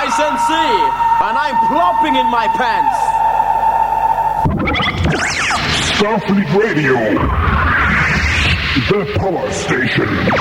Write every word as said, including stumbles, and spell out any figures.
Nice and see, and I'm plopping in my pants. Starfleet Radio, the power station.